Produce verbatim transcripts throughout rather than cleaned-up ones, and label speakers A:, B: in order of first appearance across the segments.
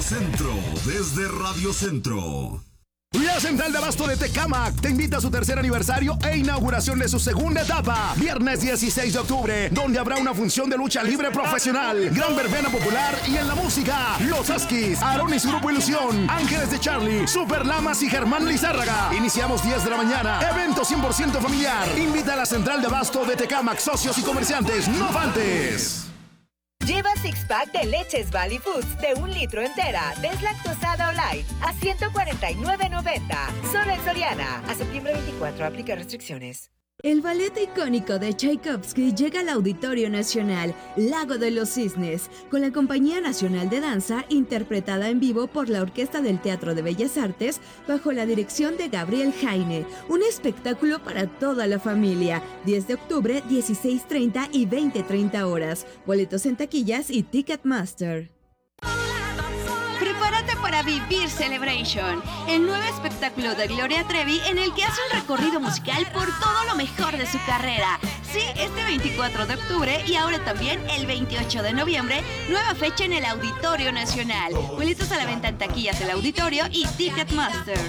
A: Centro, desde Radio Centro.
B: La Central de Abasto de Tecámac te invita a su tercer aniversario e inauguración de su segunda etapa, viernes dieciséis de octubre, donde habrá una función de lucha libre profesional, gran verbena popular y en la música, Los Huskies, Aaron y su grupo Ilusión, Ángeles de Charlie, Super Lamas y Germán Lizárraga. Iniciamos diez de la mañana, evento cien por ciento familiar. Invita a la Central de Abasto de Tecámac, socios y comerciantes, no faltes.
C: Lleva six pack de leches Valley Foods de un litro entera, deslactosada o light, a ciento cuarenta y nueve noventa. Solo en Soriana. A septiembre veinticuatro, aplica restricciones.
D: El ballet icónico de Tchaikovsky llega al Auditorio Nacional Lago de los Cisnes, con la Compañía Nacional de Danza, interpretada en vivo por la Orquesta del Teatro de Bellas Artes, bajo la dirección de Gabriel Jaine. Un espectáculo para toda la familia. diez de octubre, dieciséis treinta y veinte treinta horas. Boletos en taquillas y Ticketmaster.
E: Prepárate para vivir Celebration, el nuevo espectáculo de Gloria Trevi en el que hace un recorrido musical por todo lo mejor de su carrera. Sí, este veinticuatro de octubre y ahora también el veintiocho de noviembre, nueva fecha en el Auditorio Nacional. Boletos a la venta en taquillas del auditorio y Ticketmaster.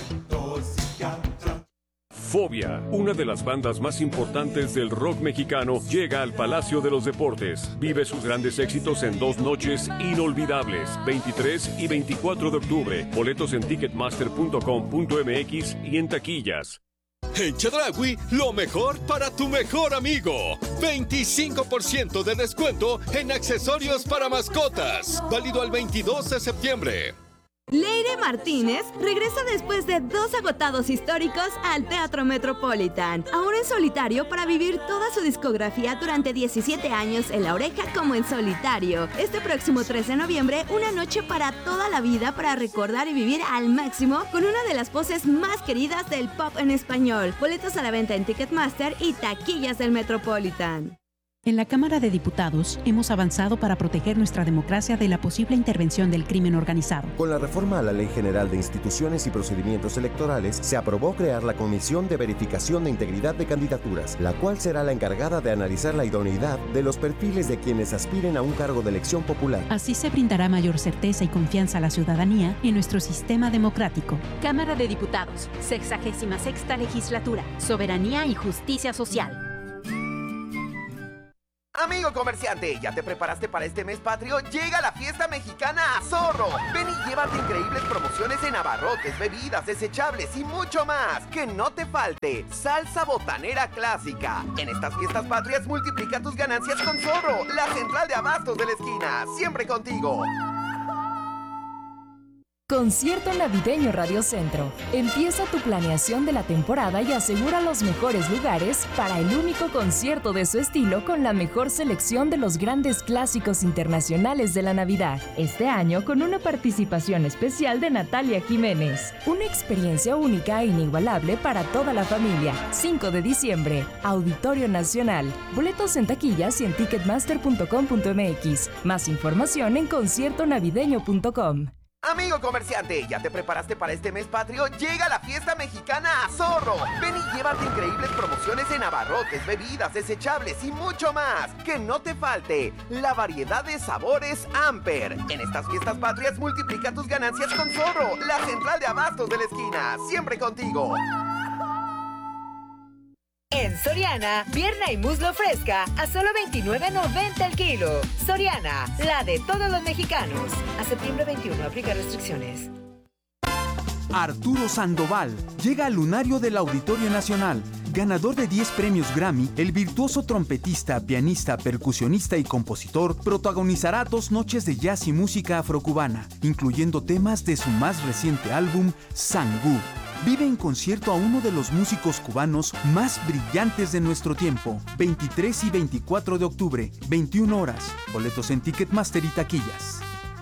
F: Fobia, una de las bandas más importantes del rock mexicano, llega al Palacio de los Deportes. Vive sus grandes éxitos en dos noches inolvidables, veintitrés y veinticuatro de octubre. Boletos en ticketmaster punto com punto m x y en taquillas.
G: En Chedraui, lo mejor para tu mejor amigo. veinticinco por ciento de descuento en accesorios para mascotas. Válido al veintidós de septiembre.
D: Leire Martínez regresa después de dos agotados históricos al Teatro Metropolitan, ahora en solitario para vivir toda su discografía durante diecisiete años en La Oreja como en solitario. Este próximo tres de noviembre, una noche para toda la vida para recordar y vivir al máximo con una de las voces más queridas del pop en español. Boletos a la venta en Ticketmaster y taquillas del Metropolitan.
H: En la Cámara de Diputados hemos avanzado para proteger nuestra democracia de la posible intervención del crimen organizado.
I: Con la reforma a la Ley General de Instituciones y Procedimientos Electorales, se aprobó crear la Comisión de Verificación de Integridad de Candidaturas, la cual será la encargada de analizar la idoneidad de los perfiles de quienes aspiren a un cargo de elección popular.
H: Así se brindará mayor certeza y confianza a la ciudadanía en nuestro sistema democrático.
J: Cámara de Diputados, sexagésima sexta legislatura, soberanía y justicia social.
K: Amigo comerciante, ¿ya te preparaste para este mes patrio? Llega la fiesta mexicana a Zorro. Ven y llévate increíbles promociones en abarrotes, bebidas, desechables y mucho más. Que no te falte salsa botanera clásica. En estas fiestas patrias multiplica tus ganancias con Zorro, la central de abastos de la esquina. Siempre contigo.
L: Concierto navideño Radio Centro. Empieza tu planeación de la temporada y asegura los mejores lugares para el único concierto de su estilo con la mejor selección de los grandes clásicos internacionales de la Navidad. Este año con una participación especial de Natalia Jiménez. Una experiencia única e inigualable para toda la familia. cinco de diciembre, Auditorio Nacional. Boletos en taquillas y en ticketmaster punto com punto m x. Más información en concierto navideño punto com.
K: Amigo comerciante, ¿ya te preparaste para este mes patrio? Llega la fiesta mexicana a Zorro. Ven y llévate increíbles promociones en abarrotes, bebidas, desechables y mucho más. Que no te falte la variedad de sabores Amper. En estas fiestas patrias multiplica tus ganancias con Zorro, la central de abastos de la esquina. Siempre contigo.
C: En Soriana, pierna y muslo fresca a solo veintinueve noventa el kilo. Soriana, la de todos los mexicanos. A septiembre veintiuno, aplica restricciones.
M: Arturo Sandoval llega al lunario del Auditorio Nacional. Ganador de diez premios Grammy, el virtuoso trompetista, pianista, percusionista y compositor protagonizará dos noches de jazz y música afrocubana, incluyendo temas de su más reciente álbum, Sangú. Vive en concierto a uno de los músicos cubanos más brillantes de nuestro tiempo. veintitrés y veinticuatro de octubre, veintiuna horas. Boletos en Ticketmaster y taquillas.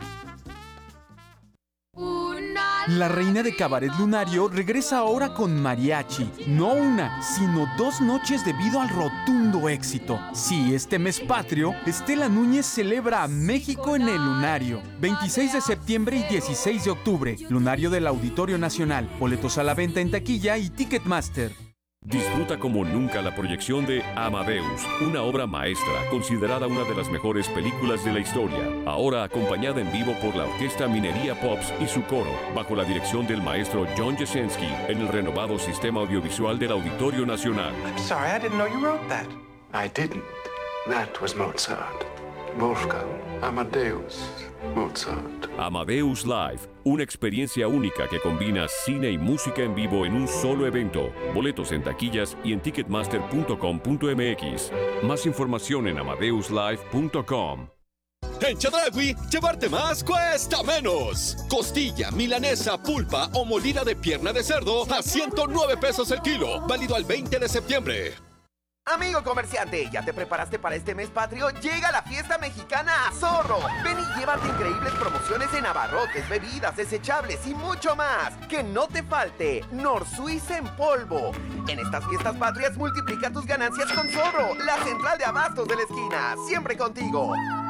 M: La reina de Cabaret Lunario regresa ahora con mariachi. No una, sino dos noches debido al rotundo éxito. Sí, este mes patrio, Estela Núñez celebra a México en el Lunario. veintiséis de septiembre y dieciséis de octubre. Lunario del Auditorio Nacional. Boletos a la venta en taquilla y Ticketmaster.
F: Disfruta como nunca la proyección de Amadeus, una obra maestra considerada una de las mejores películas de la historia, ahora acompañada en vivo por la Orquesta Minería Pops y su coro, bajo la dirección del maestro John Jasinski, en el renovado sistema audiovisual del Auditorio Nacional.
N: I'm sorry, I didn't know you wrote that. I didn't. That was Mozart. Wolfgang Amadeus Mozart.
F: Amadeus Live, una experiencia única que combina cine y música en vivo en un solo evento. Boletos en taquillas y en ticketmaster punto com punto m x. Más información en amadeus live punto com.
G: En Chedraui, llevarte más cuesta menos. Costilla, milanesa, pulpa o molida de pierna de cerdo a ciento nueve pesos el kilo. Válido al veinte de septiembre.
K: Amigo comerciante, ¿ya te preparaste para este mes patrio? Llega la fiesta mexicana a Zorro. Ven y llévate increíbles promociones en abarrotes, bebidas, desechables y mucho más. Que no te falte Nor Suiza en polvo. En estas fiestas patrias multiplica tus ganancias con Zorro, la central de abastos de la esquina. Siempre contigo.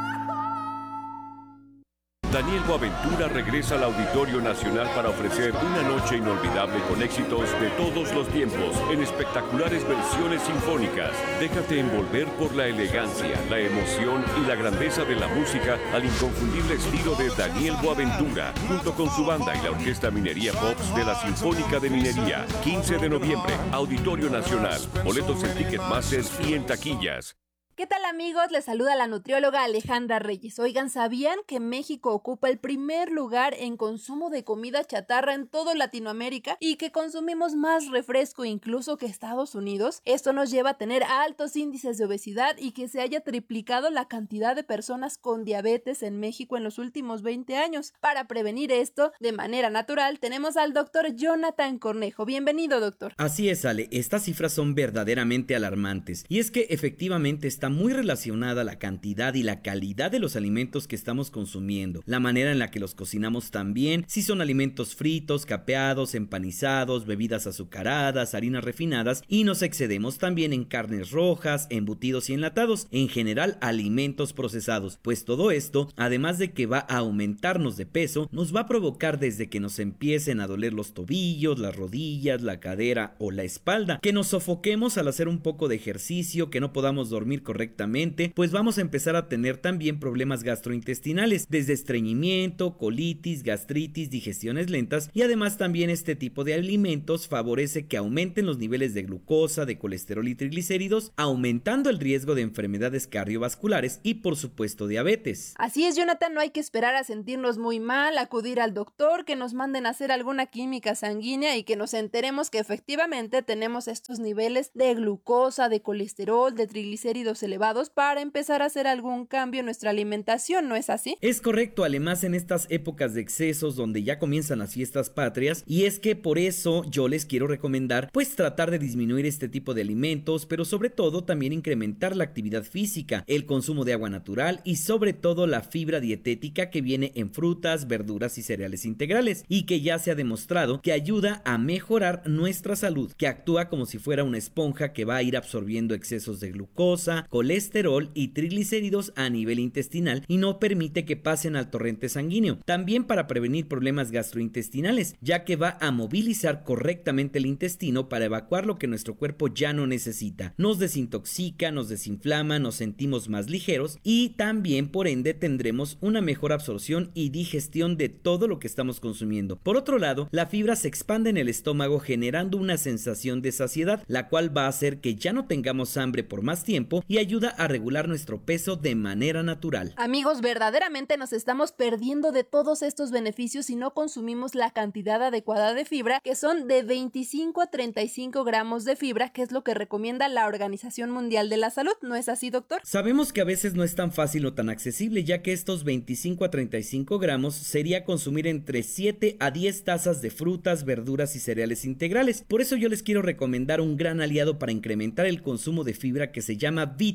F: Daniel Boaventura regresa al Auditorio Nacional para ofrecer una noche inolvidable con éxitos de todos los tiempos en espectaculares versiones sinfónicas. Déjate envolver por la elegancia, la emoción y la grandeza de la música al inconfundible estilo de Daniel Boaventura, junto con su banda y la Orquesta Minería Pops de la Sinfónica de Minería. quince de noviembre, Auditorio Nacional. Boletos en Ticketmaster y en taquillas.
O: ¿Qué tal, amigos? Les saluda la nutrióloga Alejandra Reyes. Oigan, ¿sabían que México ocupa el primer lugar en consumo de comida chatarra en toda Latinoamérica y que consumimos más refresco incluso que Estados Unidos? Esto nos lleva a tener altos índices de obesidad y que se haya triplicado la cantidad de personas con diabetes en México en los últimos veinte años. Para prevenir esto de manera natural, tenemos al doctor Jonathan Cornejo. Bienvenido, doctor.
P: Así es, Ale. Estas cifras son verdaderamente alarmantes y es que efectivamente está muy relacionada la cantidad y la calidad de los alimentos que estamos consumiendo, la manera en la que los cocinamos también, si son alimentos fritos, capeados, empanizados, bebidas azucaradas, harinas refinadas, y nos excedemos también en carnes rojas, embutidos y enlatados, en general alimentos procesados, pues todo esto, además de que va a aumentarnos de peso, nos va a provocar desde que nos empiecen a doler los tobillos, las rodillas, la cadera o la espalda, que nos sofoquemos al hacer un poco de ejercicio, que no podamos dormir correctamente, correctamente, pues vamos a empezar a tener también problemas gastrointestinales, desde estreñimiento, colitis, gastritis, digestiones lentas, y además también este tipo de alimentos favorece que aumenten los niveles de glucosa, de colesterol y triglicéridos, aumentando el riesgo de enfermedades cardiovasculares y por supuesto diabetes.
O: Así es, Jonathan, no hay que esperar a sentirnos muy mal, acudir al doctor, que nos manden a hacer alguna química sanguínea y que nos enteremos que efectivamente tenemos estos niveles de glucosa, de colesterol, de triglicéridos elevados para empezar a hacer algún cambio en nuestra alimentación, ¿no es así?
P: Es correcto, además en estas épocas de excesos donde ya comienzan las fiestas patrias, y es que por eso yo les quiero recomendar pues tratar de disminuir este tipo de alimentos, pero sobre todo también incrementar la actividad física, el consumo de agua natural y sobre todo la fibra dietética que viene en frutas, verduras y cereales integrales, y que ya se ha demostrado que ayuda a mejorar nuestra salud, que actúa como si fuera una esponja que va a ir absorbiendo excesos de glucosa, colesterol y triglicéridos a nivel intestinal y no permite que pasen al torrente sanguíneo. También para prevenir problemas gastrointestinales, ya que va a movilizar correctamente el intestino para evacuar lo que nuestro cuerpo ya no necesita. Nos desintoxica, nos desinflama, nos sentimos más ligeros y también por ende tendremos una mejor absorción y digestión de todo lo que estamos consumiendo. Por otro lado, la fibra se expande en el estómago generando una sensación de saciedad, la cual va a hacer que ya no tengamos hambre por más tiempo y ayuda a regular nuestro peso de manera natural.
O: Amigos, verdaderamente nos estamos perdiendo de todos estos beneficios si no consumimos la cantidad adecuada de fibra, que son de veinticinco a treinta y cinco gramos de fibra, que es lo que recomienda la Organización Mundial de la Salud, ¿no es así, doctor?
P: Sabemos que a veces no es tan fácil o tan accesible, ya que estos veinticinco a treinta y cinco gramos sería consumir entre siete a diez tazas de frutas, verduras y cereales integrales. Por eso yo les quiero recomendar un gran aliado para incrementar el consumo de fibra que se llama Vita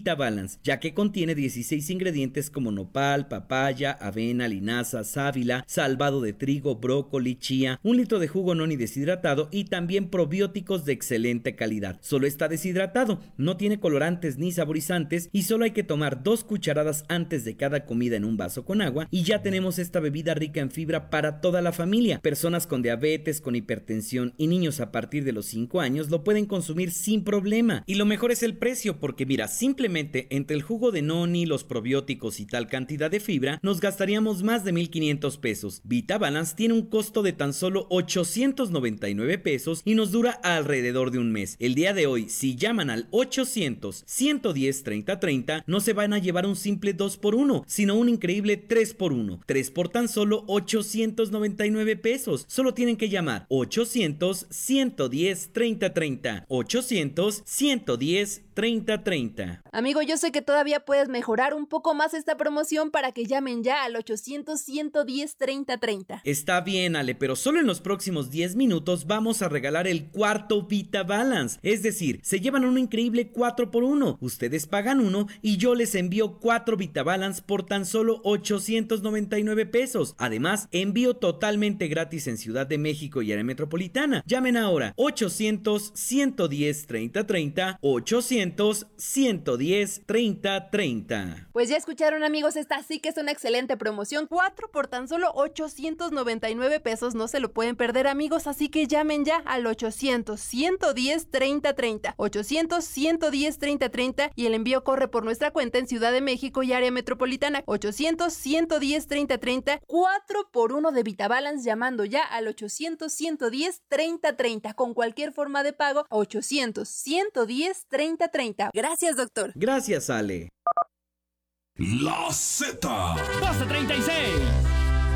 P: Vita Balance, ya que contiene dieciséis ingredientes como nopal, papaya, avena, linaza, sábila, salvado de trigo, brócoli, chía, un litro de jugo noni deshidratado y también probióticos de excelente calidad. Solo está deshidratado, no tiene colorantes ni saborizantes y solo hay que tomar dos cucharadas antes de cada comida en un vaso con agua y ya tenemos esta bebida rica en fibra para toda la familia. Personas con diabetes, con hipertensión y niños a partir de los cinco años lo pueden consumir sin problema. Y lo mejor es el precio, porque mira, simplemente entre el jugo de noni, los probióticos y tal cantidad de fibra, nos gastaríamos más de mil quinientos pesos. Vita Balance tiene un costo de tan solo ochocientos noventa y nueve pesos y nos dura alrededor de un mes. El día de hoy, si llaman al ochocientos, ciento diez, treinta treinta, no se van a llevar un simple dos por uno, sino un increíble tres por uno. tres por tan solo ochocientos noventa y nueve pesos. Solo tienen que llamar ochocientos, ciento diez, treinta treinta. ochocientos, ciento diez, treinta treinta.
O: Amigo, yo sé que todavía puedes mejorar un poco más esta promoción para que llamen ya al ochocientos, ciento diez, treinta treinta.
P: Está bien, Ale, pero solo en los próximos diez minutos vamos a regalar el cuarto Vita Balance. Es decir, se llevan un increíble cuatro por uno. Ustedes pagan uno y yo les envío cuatro Vita Balance por tan solo ochocientos noventa y nueve pesos. Además, envío totalmente gratis en Ciudad de México y área metropolitana. Llamen ahora ochocientos, ciento diez, treinta treinta, ochocientos, ciento diez, treinta treinta.
O: Pues ya escucharon, amigos, esta sí que es una excelente promoción. cuatro por tan solo ochocientos noventa y nueve pesos. No se lo pueden perder, amigos, así que llamen ya al ochocientos, ciento diez, treinta treinta. ochocientos, ciento diez, treinta treinta y el envío corre por nuestra cuenta en Ciudad de México y área metropolitana. ochocientos, ciento diez, treinta treinta. cuatro por uno de Vita Balance llamando ya al ochocientos, ciento diez, treinta treinta con cualquier forma de pago a ochocientos, ciento diez, treinta treinta. Gracias, doctor.
P: Gracias, Ale.
A: La Z.
Q: doce treinta y seis.